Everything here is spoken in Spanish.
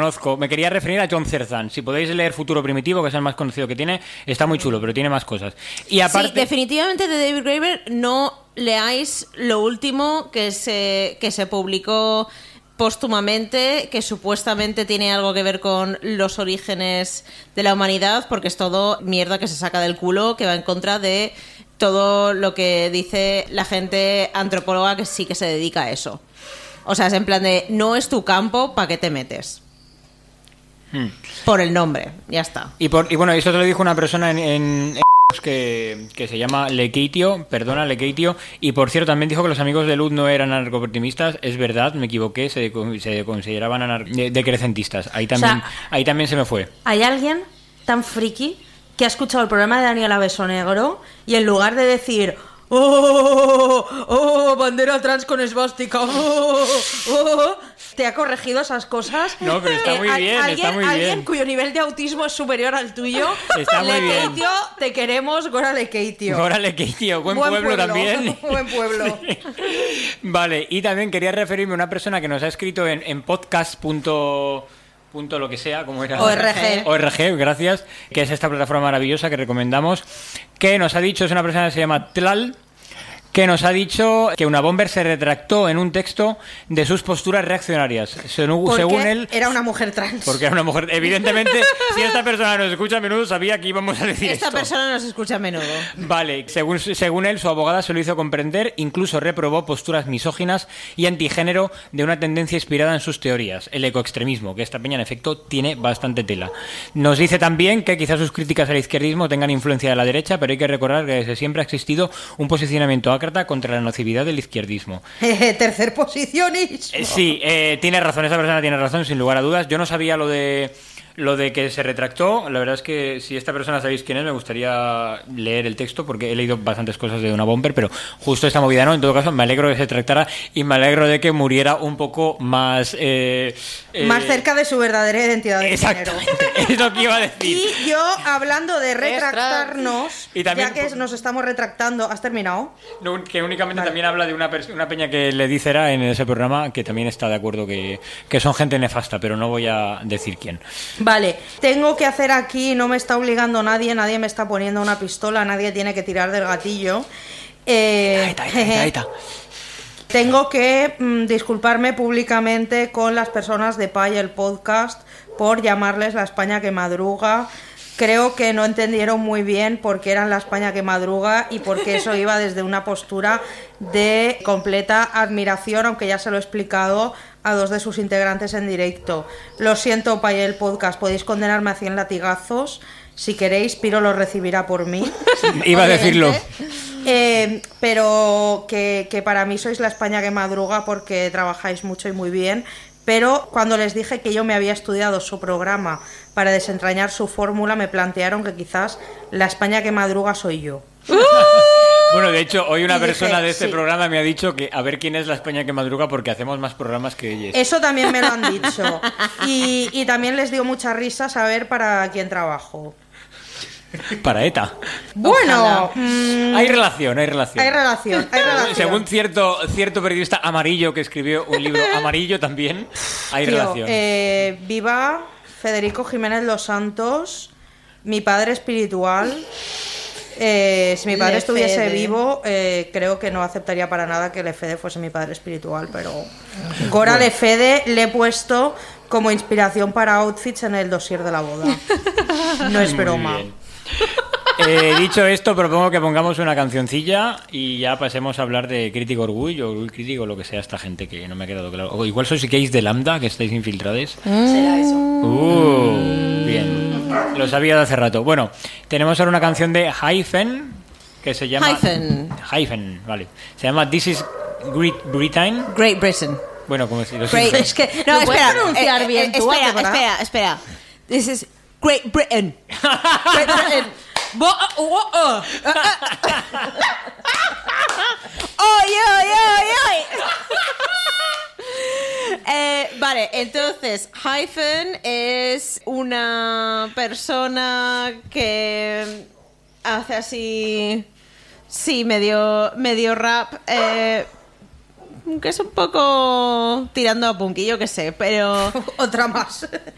conozco. Me quería referir a John Zerzan. Si podéis leer Futuro Primitivo, que es el más conocido que tiene, está muy chulo, pero tiene más cosas. Y aparte... Sí, definitivamente de David Graeber no leáis lo último que se publicó póstumamente, que supuestamente tiene algo que ver con los orígenes de la humanidad, porque es todo mierda que se saca del culo, que va en contra de todo lo que dice la gente antropóloga que sí que se dedica a eso. O sea, es en plan de, no es tu campo, ¿para qué te metes? Por el nombre, ya está. Y bueno, eso te lo dijo una persona en que se llama Lekeitio, y por cierto también dijo que los amigos de Luz no eran anarcoptimistas. Es verdad, me equivoqué, se consideraban decrecentistas. Ahí también se me fue. ¿Hay alguien tan friki que ha escuchado el programa de Daniela Besonegro y en lugar de decir bandera trans con esvástica, te ha corregido esas cosas? No, pero está muy bien, está muy bien. Alguien cuyo nivel de autismo es superior al tuyo. Está muy bien. Te queremos, Gora Lekeitio. Gora Lekeitio, buen pueblo también. Buen pueblo. Sí. Vale, y también quería referirme a una persona que nos ha escrito en podcast. Punto lo que sea, como era ORG, gracias, que es esta plataforma maravillosa que recomendamos, que nos ha dicho, es una persona que se llama Tlal, que nos ha dicho que una bomber se retractó en un texto de sus posturas reaccionarias. Según él... era una mujer trans. Porque era una mujer... Evidentemente, si esta persona nos escucha a menudo, sabía que íbamos a decir Esta persona nos escucha a menudo. Vale, según él, su abogada se lo hizo comprender, incluso reprobó posturas misóginas y antigénero de una tendencia inspirada en sus teorías, el ecoextremismo, que esta peña, en efecto, tiene bastante tela. Nos dice también que quizás sus críticas al izquierdismo tengan influencia de la derecha, pero hay que recordar que desde siempre ha existido un posicionamiento contra la nocividad del izquierdismo. Tercer posicionismo. Sí, tiene razón, esa persona tiene razón, sin lugar a dudas. Yo no sabía lo de que se retractó. La verdad es que si esta persona sabéis quién es, me gustaría leer el texto, porque he leído bastantes cosas de una bomber, pero justo esta movida no. En todo caso, me alegro de que se retractara y me alegro de que muriera un poco más... más cerca de su verdadera identidad de género. Es lo que iba a decir. Y yo, hablando de retractarnos, y también, ya que nos estamos retractando, ¿has terminado? No, que únicamente también habla de una peña que le dice en ese programa, que también está de acuerdo que son gente nefasta, pero no voy a decir quién. Vale, tengo que hacer aquí, no me está obligando nadie me está poniendo una pistola, nadie tiene que tirar del gatillo. Ahí está. Tengo que disculparme públicamente con las personas de Paya el podcast por llamarles la España que madruga. Creo que no entendieron muy bien por qué eran la España que madruga y por qué eso iba desde una postura de completa admiración, aunque ya se lo he explicado a dos de sus integrantes en directo. Lo siento, Paya el podcast, podéis condenarme a 100 latigazos. Si queréis, Piro los recibirá por mí. Iba a decirlo. Pero que para mí sois la España que madruga porque trabajáis mucho y muy bien. Pero cuando les dije que yo me había estudiado su programa para desentrañar su fórmula, me plantearon que quizás la España que madruga soy yo. Bueno, de hecho, hoy una persona de este programa me ha dicho que a ver quién es la España que madruga, porque hacemos más programas que ellos. Eso también me lo han dicho. Y también les dio mucha risa saber para quién trabajo. Para ETA. Bueno, hay relación. Hay relación. Según cierto periodista amarillo que escribió un libro amarillo también, hay relación. Viva Federico Jiménez Los Santos, mi padre espiritual. Si mi padre estuviese vivo, creo que no aceptaría para nada que Lefede fuese mi padre espiritual, pero Gora Lefede le he puesto como inspiración para outfits en el dossier de la boda. No es broma. Dicho esto, propongo que pongamos una cancioncilla y ya pasemos a hablar de Crítico Orgullo, Orgullo Crítico, lo que sea esta gente que no me ha quedado claro. O igual sois gays de Lambda, que estáis infiltrades. Será eso. Bien. Lo sabía de hace rato. Bueno, tenemos ahora una canción de Hyphen que se llama... Hyphen, vale. Se llama This is Great Britain. Great Britain. Bueno, como si lo Es que no espera, pronunciar bien. Espera. This is Great Britain. Great Britain. Vale, entonces Hyphen es una persona que hace así, sí, medio rap, que es un poco tirando a punk, yo qué sé, pero otra más.